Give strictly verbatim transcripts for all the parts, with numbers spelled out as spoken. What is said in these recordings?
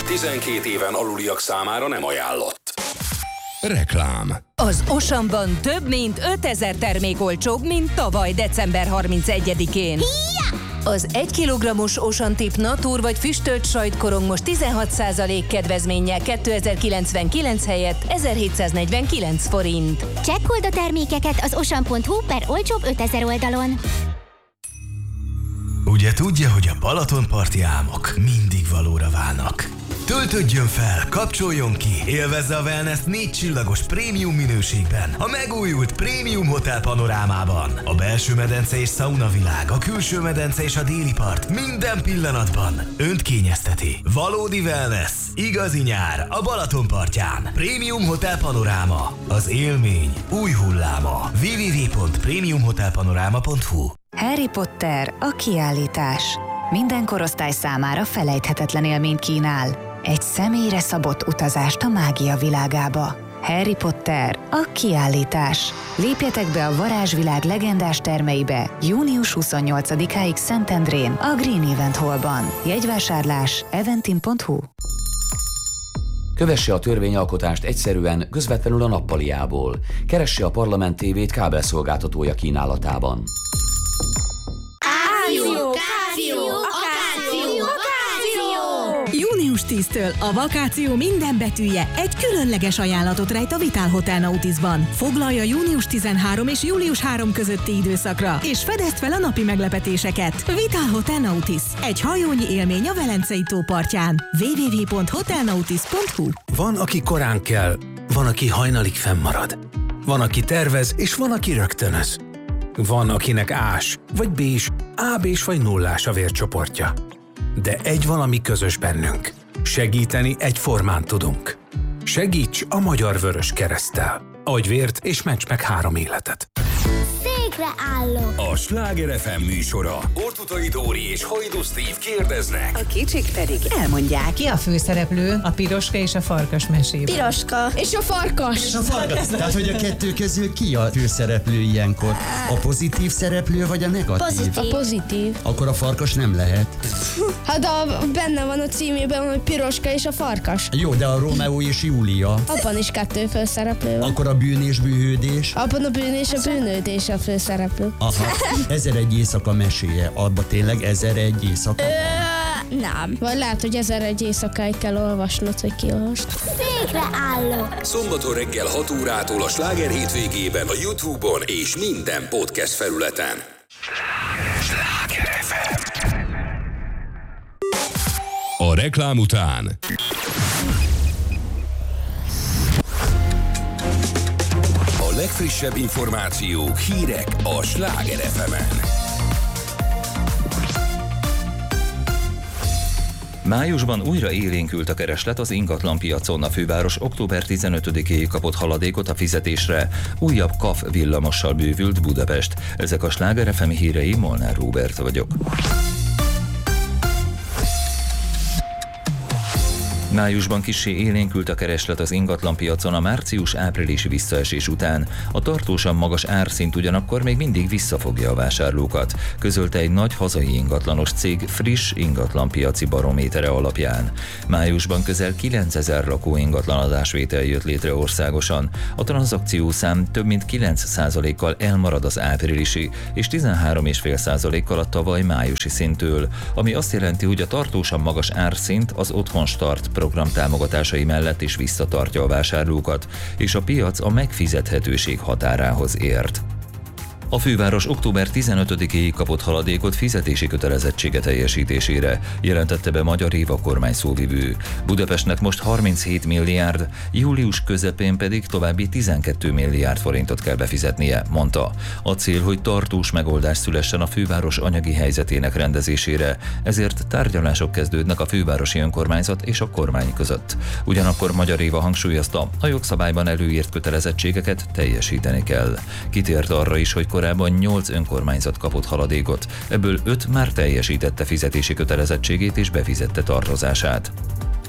tizenkét éven aluliak számára nem ajánlott. Reklám. Az Osamban több mint ötezer termék olcsóbb, mint tavaly december harmincegyedikén. Híja! Az egy kilogrammos Ocean Tip Natur vagy füstölt sajtkorong most tizenhat százalék kedvezménnyel kétezer-kilencvenkilenc helyett ezerhétszáznegyvenkilenc forint. Csekkold a termékeket az osan pont hu per olcsóbb ötezer oldalon. Ugye tudja, hogy a Balatonparti álmok mindig valóra válnak. Töltődjön fel, kapcsoljon ki, élvezze a wellness négy csillagos prémium minőségben, a megújult Prémium Hotel panorámában. A belső medence és szauna világ, a külső medence és a déli part minden pillanatban önt kényezteti. Valódi wellness, igazi nyár a Balatonpartján. Prémium Hotel Panoráma, az élmény új hulláma. double-u double-u double-u pont prémium hotel panoráma pont hu. Harry Potter, a kiállítás. Minden korosztály számára felejthetetlen élményt kínál. Egy személyre szabott utazást a mágia világába. Harry Potter, a kiállítás. Lépjetek be a varázsvilág legendás termeibe június huszonnyolcadikáig Szentendrén, a Green Event Hallban. Jegyvásárlás eventim pont hu. Kövesse a törvényalkotást egyszerűen, közvetlenül a nappaliából. Keresse a Parlament tévét kábelszolgáltatója kínálatában. Áció, káció, akáció, akáció! június tízedikétől a vakáció minden betűje egy különleges ajánlatot rejt a Vitál Hotel Nautisban. Foglalja június tizenharmadika és július harmadika közötti időszakra, és fedezd fel a napi meglepetéseket. Vitál Hotel Nautis. Egy hajónyi élmény a Velencei tó partján. double-u double-u double-u pont hotel nautis pont hu. Van, aki korán kell, van, aki hajnalig fennmarad. Van, aki tervez, és van, aki rögtönöz. Van, akinek ás, vagy bés, á bés vagy nullás a vércsoportja. De egy valami közös bennünk. Segíteni egyformán tudunk. Segíts a Magyar Vörös Kereszttel. Adj vért és ments meg három életet. Székre állok. A Sláger ef em műsora. Ortutai Dóri és Hajdú Steve kérdeznek. A kicsik pedig elmondják. Ki a főszereplő a piroska és a farkas mesében? Piroska és a farkas. És a farkas. Tehát, hogy a kettő közül ki a főszereplő ilyenkor? A pozitív szereplő vagy a negatív? Pozitív. A pozitív. Akkor a farkas nem lehet. Hát a, benne van a címében, hogy piroska és a farkas. Jó, de a Rómeó és Júlia. Abban is kettő főszereplő van. Akkor a bűn és bűnhődés? Abban a bűn és a bűnődés a főszereplő. Aha, ezer egy éjszaka meséje. Abba tényleg ezer egy éjszaka? Ö, nem. Vagy lehet, hogy ezer egy éjszakáig kell olvasnod, hogy kiolvast. Székre állok. Szombaton reggel hat órától a Sláger hétvégében a YouTube-on és minden podcast felületen. Sláger ef em. A reklám után A legfrissebb információk, hírek a Sláger ef emen. Májusban újra élénkült a kereslet az ingatlanpiacon. A főváros október tizenötödikéig kapott haladékot a fizetésre. Újabb ká á ef villamossal bővült Budapest. Ezek a Sláger ef em hírei, Molnár Róbert vagyok. Májusban kissé élénkült a kereslet az ingatlanpiacon a március-áprilisi visszaesés után. A tartósan magas árszint ugyanakkor még mindig visszafogja a vásárlókat, közölte egy nagy hazai ingatlanos cég friss ingatlanpiaci barométere alapján. Májusban közel kilencezer lakó ingatlan adásvétel jött létre országosan. A tranzakciószám több mint kilenc százalékkal elmarad az áprilisi és tizenhárom egész öt százalékkal a tavaly májusi szinttől, ami azt jelenti, hogy a tartósan magas árszint az Otthon Start program támogatásai mellett is visszatartja a vásárlókat, és a piac a megfizethetőség határához ért. A főváros október tizenötödikéig kapott haladékot fizetési kötelezettsége teljesítésére, jelentette be Magyar Éva kormány szóvivő. Budapestnek most harminchét milliárd, július közepén pedig további tizenkét milliárd forintot kell befizetnie, mondta. A cél, hogy tartós megoldás szülessen a főváros anyagi helyzetének rendezésére, ezért tárgyalások kezdődnek a fővárosi önkormányzat és a kormány között. Ugyanakkor Magyar Éva hangsúlyozta, a jogszabályban előírt kötelezettségeket teljesíteni kell. Kitért arra is, hogy korábban nyolc önkormányzat kapott haladékot, ebből öt már teljesítette fizetési kötelezettségét és befizette tartozását.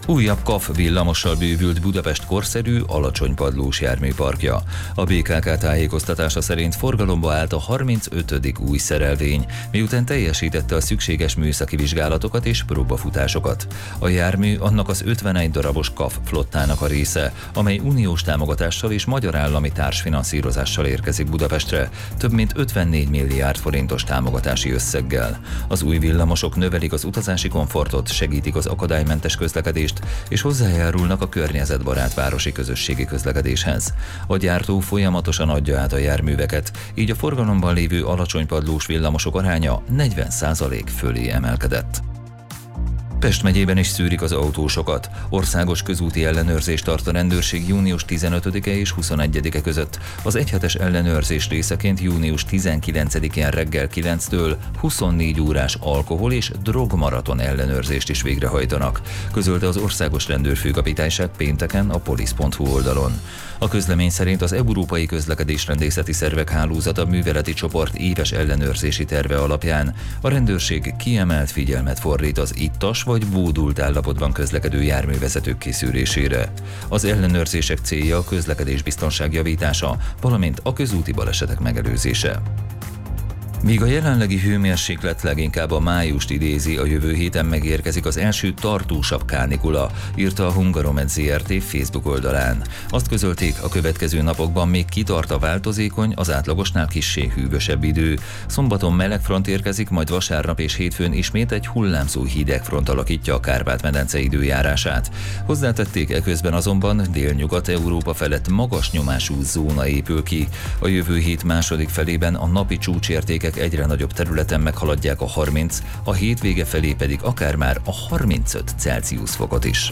Újabb káv villamossal bővült Budapest korszerű, alacsony padlós járműparkja. A bé ká ká tájékoztatása szerint forgalomba állt a harmincötödik új szerelvény, miután teljesítette a szükséges műszaki vizsgálatokat és próbafutásokat. A jármű annak az ötvenegy darabos káv flottának a része, amely uniós támogatással és magyar állami társfinanszírozással érkezik Budapestre, több mint ötvennégy milliárd forintos támogatási összeggel. Az új villamosok növelik az utazási komfortot, segítik az akadálymentes közlekedést, és hozzájárulnak a környezetbarát városi közösségi közlekedéshez. A gyártó folyamatosan adja át a járműveket, így a forgalomban lévő alacsony padlós villamosok aránya negyven százalék fölé emelkedett. Pest megyében is szűrik az autósokat. Országos közúti ellenőrzést tart a rendőrség június tizenötödike és huszonegyedike között. Az egyhetes ellenőrzés részeként június tizenkilencedikén reggel kilenctől huszonnégy órás alkohol és drogmaraton ellenőrzést is végrehajtanak, közölte az Országos Rendőrfőkapitányság pénteken a polisz pont hu oldalon. A közlemény szerint az Európai Közlekedésrendészeti Szervek Hálózata műveleti csoport éves ellenőrzési terve alapján a rendőrség kiemelt figyelmet fordít az ittas vagy bódult állapotban közlekedő járművezetők kiszűrésére. Az ellenőrzések célja a közlekedésbiztonság javítása, valamint a közúti balesetek megelőzése. Míg a jelenlegi hőmérséklet leginkább a májust idézi, a jövő héten megérkezik az első tartósabb kánikula, írta a Hungaromed zé er té Facebook oldalán. Azt közölték, a következő napokban még kitart a változékony, az átlagosnál kissé hűvösebb idő. Szombaton meleg front érkezik, majd vasárnap és hétfőn ismét egy hullámzó hideg front alakítja a Kárpát-medence időjárását. Hozzátették, eközben azonban Délnyugat-Európa felett magas nyomású zóna épül ki. A jövő hét második felében a napi csúcsértékek egyre nagyobb területen meghaladják a harminc, a hétvége felé pedig akár már a harmincöt Celsius fokot is.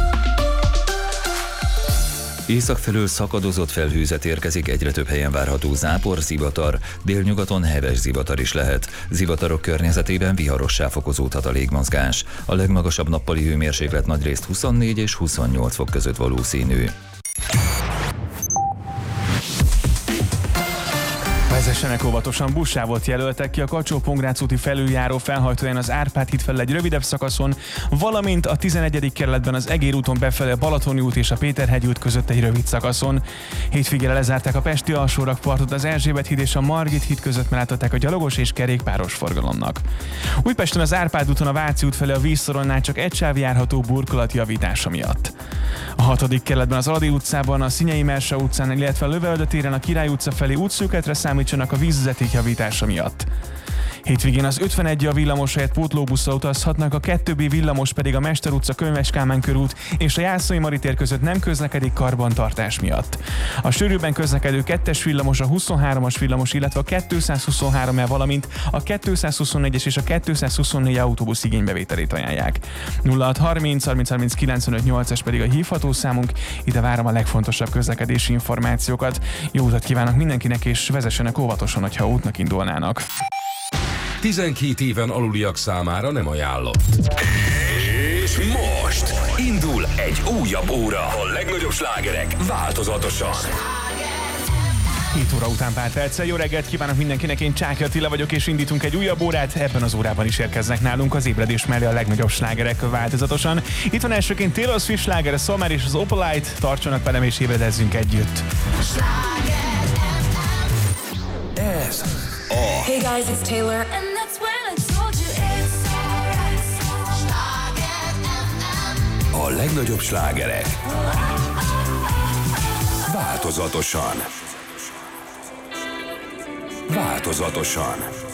Észak felől szakadozott felhőzet érkezik, egyre több helyen várható zápor, zivatar, délnyugaton heves zivatar is lehet. Zivatarok környezetében viharossá fokozódhat a légmozgás. A legmagasabb nappali hőmérséklet nagyrészt huszonnégy és huszonnyolc fok között valószínű. Vezessenek óvatosan, buszsávot jelöltek ki a Kacsó-Pongrác úti felüljáró felhajtóján az Árpád híd felől egy rövidebb szakaszon, valamint a tizenegyedik kerületben az Egér úton befelé a Balatoni út és a Péterhegy út között egy rövid szakaszon. Hétvégére lezárták a pesti alsórakpartot, az Erzsébet híd és a Margit híd között mellátották a gyalogos és kerékpáros forgalomnak. Újpesten az Árpád úton a Váci út felé a vízszoronnál csak egy sáv járható burkolat javítása miatt. A hatodik kerületben az Aldi utcában, a Szinyei Mersa utcán, illetve a Lövelda téren a Király utca felé útszűkületre számítsanak a vízvezeték javítása miatt. Hétvégén az ötvenegy a villamos helyett pótlóbusszal utazhatnak, a kettő bé villamos pedig a Mester utca, Könyves Kálmán körút és a Jászai Mari tér között nem közlekedik karbantartás miatt. A sűrűbben közlekedő kettes villamos, a huszonhármas villamos, illetve a kétszázhuszonhárom E, valamint a kétszázhuszonnégyes és a kétszázhuszonnégy autóbusz igénybevételét ajánlják. nulla hat harminc harminc harminc kilencvenöt nyolcas pedig a hívható számunk, ide várom a legfontosabb közlekedési információkat. Jó utat kívánok mindenkinek, és vezessenek óvatosan, hogyha útnak indulnának. tizenkét éven aluliak számára nem ajánlott. És most indul egy újabb óra. A legnagyobb slágerek változatosan. hét óra után pár perccel. Jó reggelt kívánok mindenkinek, én Csáky Attila vagyok, és indítunk egy újabb órát. Ebben az órában is érkeznek nálunk az ébredés mellé a legnagyobb slágerek változatosan. Itt van elsőként Taylor Swift sláger, a Sommer és az Opalite. Tartsanak velem és ébredezzünk együtt. Ez a Hey guys, it's Taylor, and that's when I told you it's alright. a legnagyobb slágerek változatosan. Változatosan.